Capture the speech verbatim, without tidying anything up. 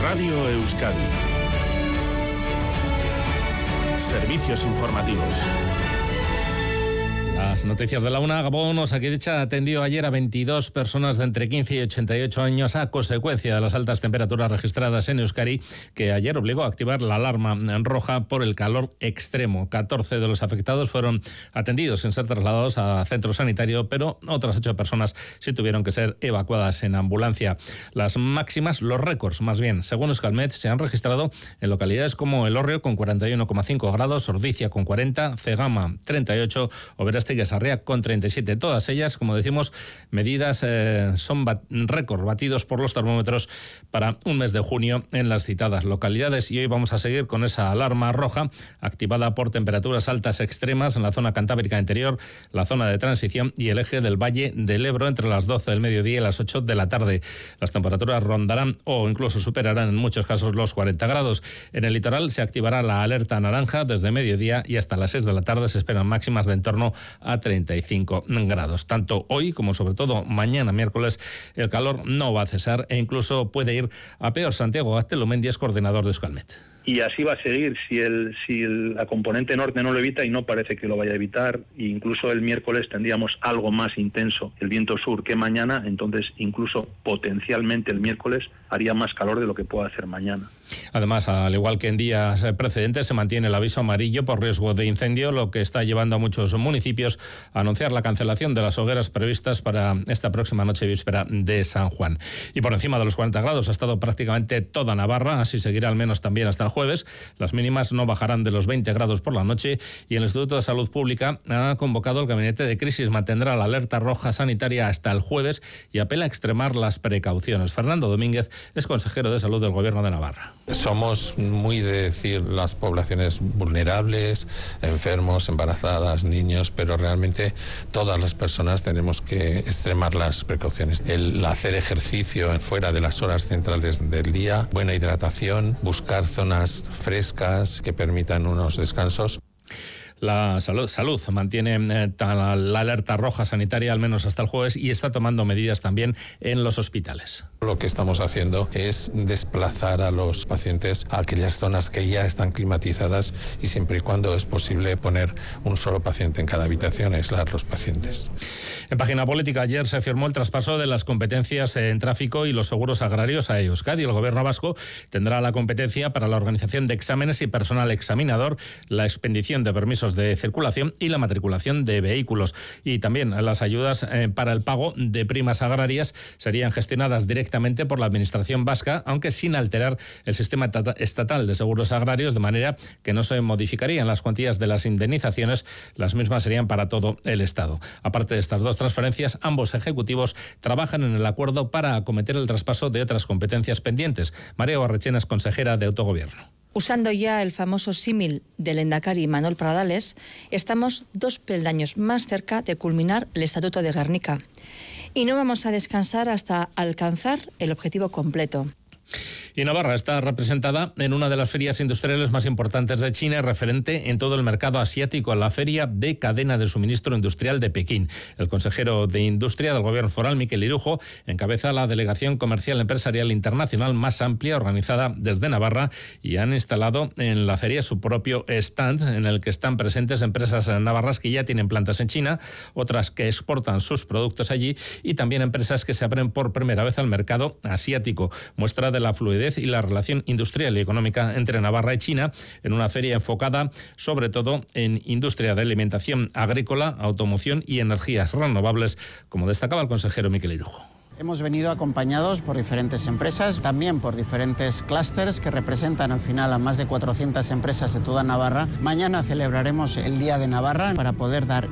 Radio Euskadi. Servicios informativos. Las noticias de la una. Gabón, Osakidetza atendió ayer a veintidós personas de entre quince y ochenta y ocho años a consecuencia de las altas temperaturas registradas en Euskadi, que ayer obligó a activar la alarma roja por el calor extremo. catorce de los afectados fueron atendidos sin ser trasladados a centro sanitario, pero otras ocho personas sí tuvieron que ser evacuadas en ambulancia. Las máximas, los récords más bien, según Euskalmet, se han registrado en localidades como Elorrio con cuarenta y uno coma cinco grados, Ordizia con cuarenta, Cegama treinta y ocho, Oberasti y Sarria con treinta y siete. Todas ellas, como decimos, medidas eh, son bat- récord batidos por los termómetros para un mes de junio en las citadas localidades. Y hoy vamos a seguir con esa alarma roja activada por temperaturas altas extremas en la zona cantábrica interior, la zona de transición y el eje del Valle del Ebro entre las doce del mediodía y las ocho de la tarde. Las temperaturas rondarán o incluso superarán en muchos casos los cuarenta grados. En el litoral se activará la alerta naranja desde mediodía y hasta las seis de la tarde se esperan máximas de en torno a treinta y cinco grados. Tanto hoy como sobre todo mañana miércoles el calor no va a cesar e incluso puede ir a peor. Santiago Gaztelumendi es coordinador de Euskalmet. Y así va a seguir si el si el, la componente norte no lo evita, y no parece que lo vaya a evitar. E incluso el miércoles tendríamos algo más intenso el viento sur que mañana, entonces incluso potencialmente el miércoles haría más calor de lo que pueda hacer mañana. Además, al igual que en días precedentes, se mantiene el aviso amarillo por riesgo de incendio, lo que está llevando a muchos municipios a anunciar la cancelación de las hogueras previstas para esta próxima noche víspera de San Juan. Y por encima de los cuarenta grados ha estado prácticamente toda Navarra, así seguirá al menos también hasta el jueves. Las mínimas no bajarán de los veinte grados por la noche y el Instituto de Salud Pública ha convocado el Gabinete de Crisis, mantendrá la alerta roja sanitaria hasta el jueves y apela a extremar las precauciones. Fernando Domínguez es consejero de Salud del Gobierno de Navarra. Somos muy de decir las poblaciones vulnerables, enfermos, embarazadas, niños, pero realmente todas las personas tenemos que extremar las precauciones. El hacer ejercicio fuera de las horas centrales del día, buena hidratación, buscar zonas frescas que permitan unos descansos. La salud, salud mantiene eh, la, la alerta roja sanitaria al menos hasta el jueves y está tomando medidas también en los hospitales. Lo que estamos haciendo es desplazar a los pacientes a aquellas zonas que ya están climatizadas y siempre y cuando es posible poner un solo paciente en cada habitación, aislar los pacientes. En página política, ayer se firmó el traspaso de las competencias en tráfico y los seguros agrarios a Euskadi. El gobierno vasco tendrá la competencia para la organización de exámenes y personal examinador, la expedición de permisos de circulación y la matriculación de vehículos. Y también las ayudas eh, para el pago de primas agrarias serían gestionadas directamente por la administración vasca, aunque sin alterar el sistema estatal de seguros agrarios, de manera que no se modificarían las cuantías de las indemnizaciones, las mismas serían para todo el Estado. Aparte de estas dos transferencias, ambos ejecutivos trabajan en el acuerdo para acometer el traspaso de otras competencias pendientes. María Barrechena es consejera de Autogobierno. Usando ya el famoso símil del Lehendakari Manuel Pradales, estamos dos peldaños más cerca de culminar el Estatuto de Gernika. Y no vamos a descansar hasta alcanzar el objetivo completo. Y Navarra está representada en una de las ferias industriales más importantes de China, referente en todo el mercado asiático, la Feria de Cadena de Suministro Industrial de Pekín. El consejero de Industria del Gobierno Foral, Miquel Irujo, encabeza la delegación comercial empresarial internacional más amplia organizada desde Navarra y han instalado en la feria su propio stand en el que están presentes empresas navarras que ya tienen plantas en China, otras que exportan sus productos allí y también empresas que se abren por primera vez al mercado asiático. Muestra de la fluidez y la relación industrial y económica entre Navarra y China en una feria enfocada sobre todo en industria de alimentación agrícola, automoción y energías renovables, como destacaba el consejero Miquel Irujo. Hemos venido acompañados por diferentes empresas, también por diferentes clústeres que representan al final a más de cuatrocientas empresas de toda Navarra. Mañana celebraremos el Día de Navarra para poder dar